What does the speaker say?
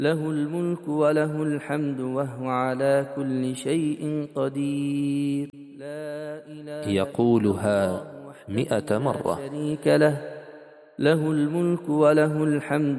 له الملك وله الحمد وهو على كل شيء قدير. لا إله يقولها إلا الله وحده 100 لا مرة. شريك له، له الملك وله الحمد